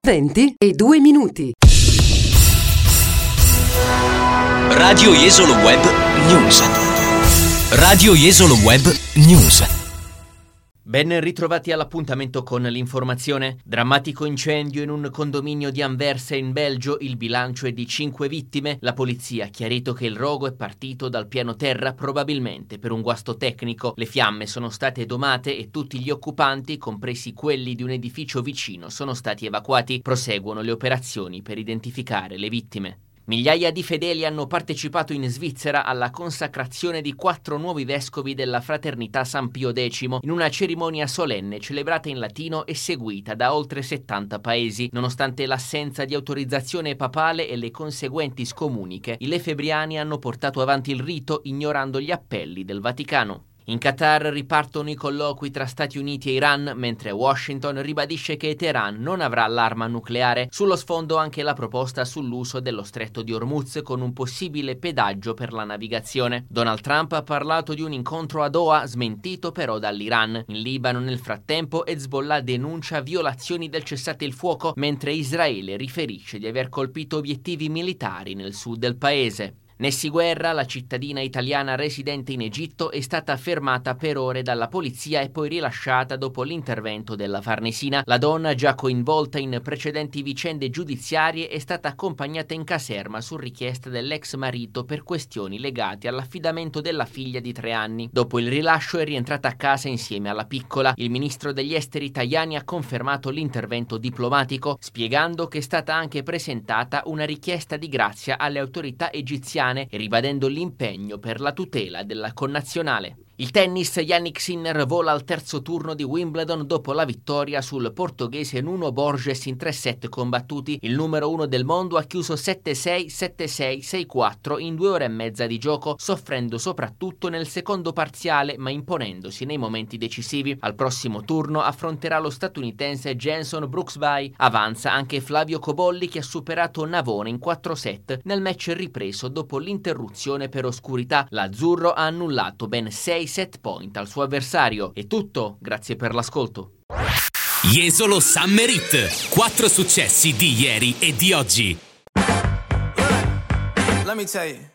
20:02. Radio Jesolo Web News. Radio Jesolo Web News. Ben ritrovati all'appuntamento con l'informazione. Drammatico incendio in un condominio di Anversa in Belgio, il bilancio è di 5 vittime. La polizia ha chiarito che il rogo è partito dal piano terra, probabilmente per un guasto tecnico. Le fiamme sono state domate e tutti gli occupanti, compresi quelli di un edificio vicino, sono stati evacuati. Proseguono le operazioni per identificare le vittime. Migliaia di fedeli hanno partecipato in Svizzera alla consacrazione di 4 nuovi vescovi della Fraternità San Pio X in una cerimonia solenne celebrata in latino e seguita da oltre 70 paesi. Nonostante l'assenza di autorizzazione papale e le conseguenti scomuniche, i lefebvriani hanno portato avanti il rito ignorando gli appelli del Vaticano. In Qatar ripartono i colloqui tra Stati Uniti e Iran, mentre Washington ribadisce che Teheran non avrà l'arma nucleare. Sullo sfondo anche la proposta sull'uso dello stretto di Hormuz con un possibile pedaggio per la navigazione. Donald Trump ha parlato di un incontro a Doha, smentito però dall'Iran. In Libano, nel frattempo, Hezbollah denuncia violazioni del cessate il fuoco, mentre Israele riferisce di aver colpito obiettivi militari nel sud del paese. Nessi Guerra, la cittadina italiana residente in Egitto, è stata fermata per ore dalla polizia e poi rilasciata dopo l'intervento della Farnesina. La donna, già coinvolta in precedenti vicende giudiziarie, è stata accompagnata in caserma su richiesta dell'ex marito per questioni legate all'affidamento della figlia di 3 anni. Dopo il rilascio è rientrata a casa insieme alla piccola. Il ministro degli esteri Tajani ha confermato l'intervento diplomatico, spiegando che è stata anche presentata una richiesta di grazia alle autorità egiziane e ribadendo l'impegno per la tutela della connazionale. Il tennis, Jannik Sinner vola al terzo turno di Wimbledon dopo la vittoria sul portoghese Nuno Borges in 3 set combattuti. Il numero 1 del mondo ha chiuso 7-6, 7-6, 6-4 in 2 ore e mezza di gioco, soffrendo soprattutto nel secondo parziale ma imponendosi nei momenti decisivi. Al prossimo turno affronterà lo statunitense Jenson Brooksby. Avanza anche Flavio Cobolli, che ha superato Navone in 4 set nel match ripreso dopo l'interruzione per oscurità. L'azzurro ha annullato ben 6 set point al suo avversario. È tutto, grazie per l'ascolto. Jesolo Summer Hit. 4 successi di ieri e di oggi. Let me tell you.